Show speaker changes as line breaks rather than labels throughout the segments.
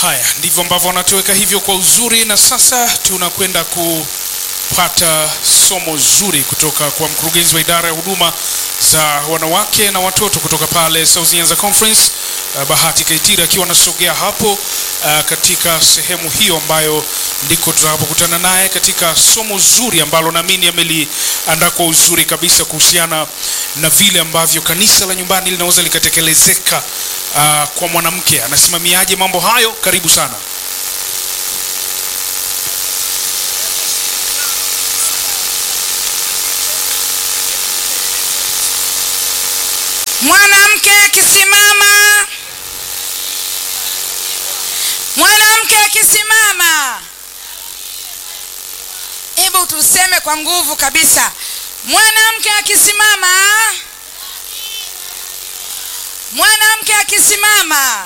Haya, ndivyo ambavyo wanatuweka hivyo kwa uzuri, na sasa tunakwenda kupata somo zuri kutoka kwa mkurugenzi wa idara ya huduma za wanawake na watoto kutoka pale South Nyanza Conference, Bahati Kaitira, akiwa anasogea hapo katika sehemu hiyo ambayo ndiko tunapokutana naye katika somo zuri ambalo naamini ameliandaa kwa uzuri kabisa kuhusiana na vile ambavyo kanisa la nyumbani linaweza likatekelezeka kwa mwanamke. Anasimamiaje mambo hayo? Karibu sana.
Mwanamke akisimama, mwanamke akisimama, hebu tuseme kwa nguvu kabisa, mwanamke akisimama, mwanamke akisimama,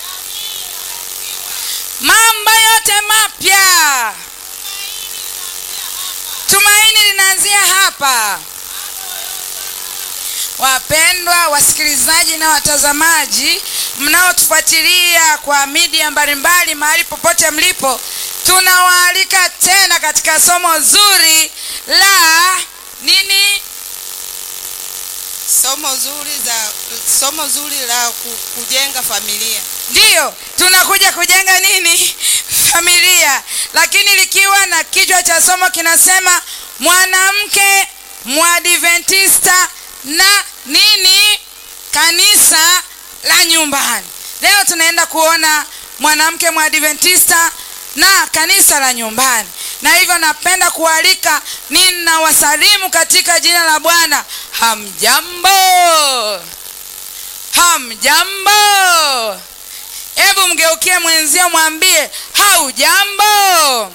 mambo yote mapya. Tumaini linaanzia hapa. Wapendwa wasikilizaji na watazamaji mnaotufuatilia kwa media mbalimbali mahali popote mlipo, tunawaalika tena katika somo zuri la nini?
Somo zuri la kujenga familia.
Ndiyo, tunakuja kujenga nini? Familia. Lakini likiwa na kichwa cha somo kinasema mwanamke Mwadventista na nini? Kanisa la nyumbani. Leo tunaenda kuona mwanamke Mwadventista na kanisa la nyumbani. Na hivyo napenda kualika, ninawasalimu katika jina la Bwana. Hamjambo? Hamjambo? Hebu mgeukie mwenzio mwambie haujambo.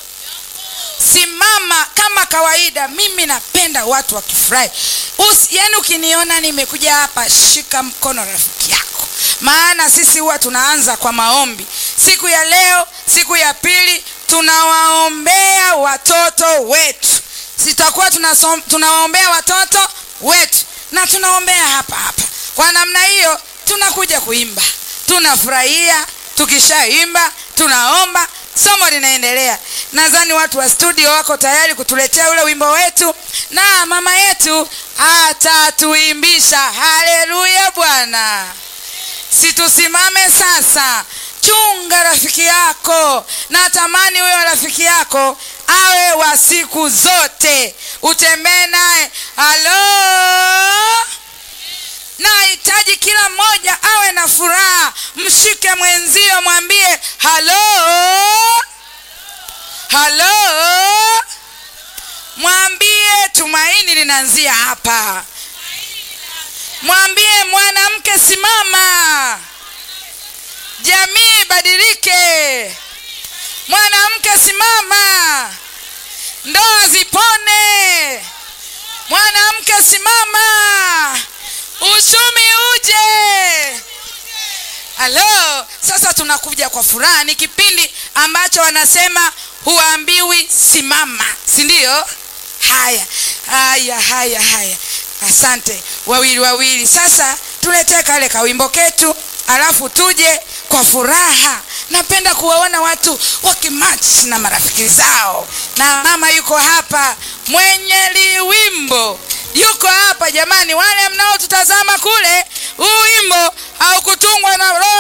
Simama kama kawaida. Mimi napenda watu wakifurahi. Yaani ukiniona nimekuja hapa, shika mkono rafiki yako. Maana sisi huwa tunaanza kwa maombi. Siku ya leo, siku ya pili, tunawaombea watoto wetu. Sitakuwa tunawaombea watoto wetu na tunaombea hapa hapa. Kwa namna hiyo tunakuja kuimba. Tunafurahia, tukishaimba, tunaomba, somo linaendelea. Nadhani watu wa studio wako tayari kutuletea ule wimbo wetu, na mama yetu atatuimbisha. Haleluya Bwana. Situsimame sasa. Chunga rafiki yako. Natamani huyo rafiki yako awe wa siku zote. Utembee naye. Halo. Nahitaji kila mmoja awe na furaha. Mshike mwenzio mwambie halo. Halo. Mwambie tumaini linaanzia hapa. Mwambie mwanamke simama. Jamii badilike. Mwanamke simama. Ndoa zipone. Mwanamke simama. Uchumi uje. Halo. Sasa tunakuja kwa furaha. Ni kipindi ambacho wanasema huambiwi simama, si ndio? Haya. Asante. Wawili. Sasa tuletee kale kawimbo ketu, alafu tuje kwa furaha. Napenda kuwaona watu wakimatch na marafiki zao. Na mama yuko hapa, mwenye liwimbo yuko hapa. Jamani, wale mnao tutazama kule, huu wimbo haukutungwa na